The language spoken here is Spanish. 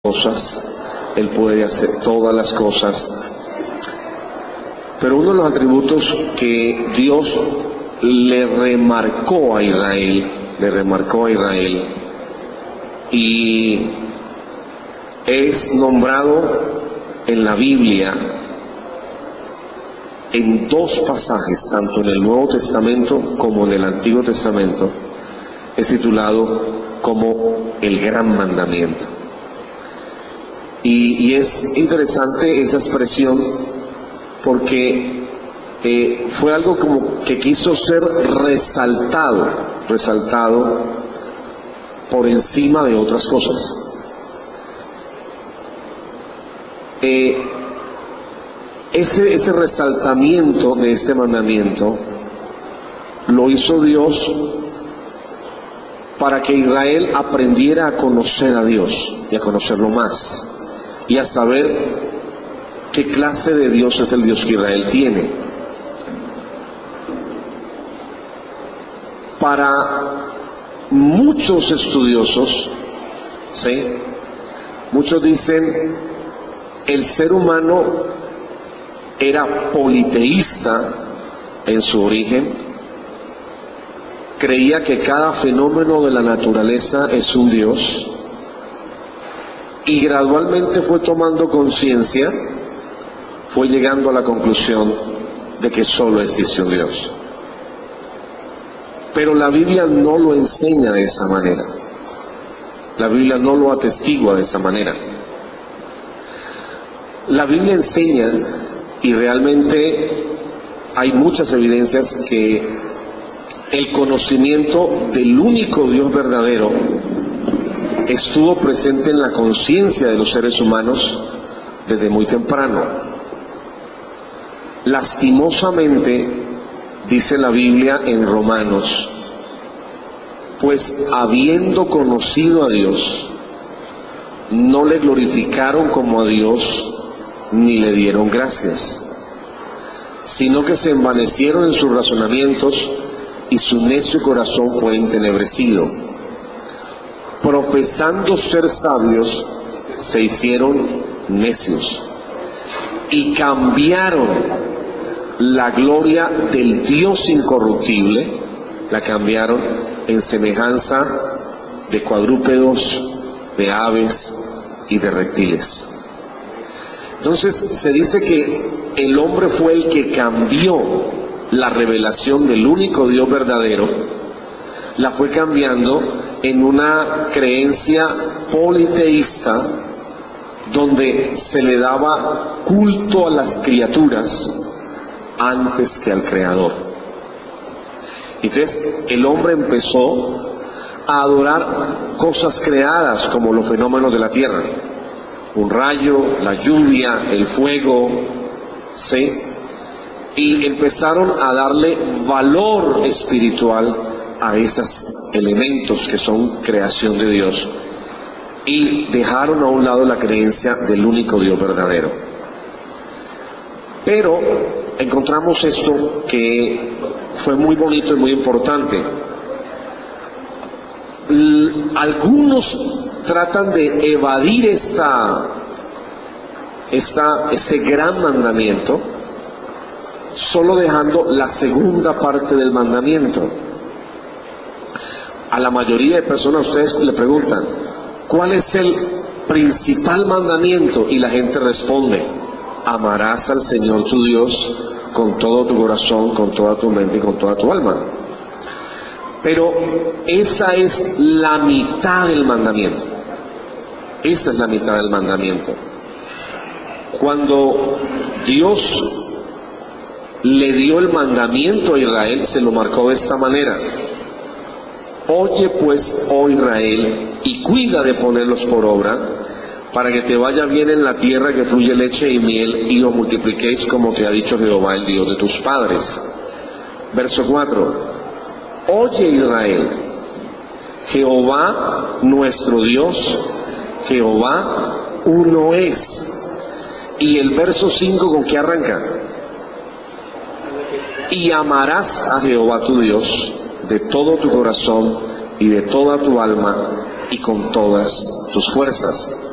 cosas, Él puede hacer todas las cosas. Pero uno de los atributos que Dios le remarcó a Israel, y es nombrado en la Biblia en dos pasajes, tanto en el Nuevo Testamento como en el Antiguo Testamento, es titulado como el Gran Mandamiento. Y es interesante esa expresión porque fue algo como que quiso ser resaltado por encima de otras cosas. Ese resaltamiento de este mandamiento lo hizo Dios para que Israel aprendiera a conocer a Dios y a conocerlo más y a saber qué clase de Dios es el Dios que Israel tiene. Para muchos estudiosos, ¿sí?, muchos dicen el ser humano era politeísta en su origen, creía que cada fenómeno de la naturaleza es un Dios, y gradualmente fue tomando conciencia, fue llegando a la conclusión de que solo existe un Dios. Pero la Biblia no lo enseña de esa manera, la Biblia no lo atestigua de esa manera. La Biblia enseña, y realmente hay muchas evidencias, que el conocimiento del único Dios verdadero estuvo presente en la conciencia de los seres humanos desde muy temprano. Lastimosamente, dice la Biblia en Romanos, pues habiendo conocido a Dios, no le glorificaron como a Dios, ni le dieron gracias, sino que se envanecieron en sus razonamientos, y su necio corazón fue entenebrecido. Profesando ser sabios, se hicieron necios, y cambiaron la gloria del Dios incorruptible, la cambiaron en semejanza de cuadrúpedos, de aves y de reptiles. Entonces se dice que el hombre fue el que cambió la revelación del único Dios verdadero, la fue cambiando en una creencia politeísta, donde se le daba culto a las criaturas antes que al Creador. Entonces el hombre empezó a adorar cosas creadas como los fenómenos de la tierra, un rayo, la lluvia, el fuego, ¿sí? Y empezaron a darle valor espiritual a esos elementos que son creación de Dios, y dejaron a un lado la creencia del único Dios verdadero. Pero encontramos esto que fue muy bonito y muy importante. Algunos tratan de evadir este gran mandamiento, solo dejando la segunda parte del mandamiento. A la mayoría de personas ustedes le preguntan, ¿cuál es el principal mandamiento? Y la gente responde, amarás al Señor tu Dios con todo tu corazón, con toda tu mente y con toda tu alma. Pero esa es la mitad del mandamiento. Esa es la mitad del mandamiento. Cuando Dios le dio el mandamiento a Israel, se lo marcó de esta manera: oye pues, oh Israel, y cuida de ponerlos por obra, para que te vaya bien en la tierra que fluye leche y miel, y os multipliquéis como te ha dicho Jehová, el Dios de tus padres. Verso 4. Oye Israel, Jehová nuestro Dios, Jehová uno es. Y el verso 5, ¿con qué arranca? Y amarás a Jehová tu Dios de todo tu corazón y de toda tu alma y con todas tus fuerzas.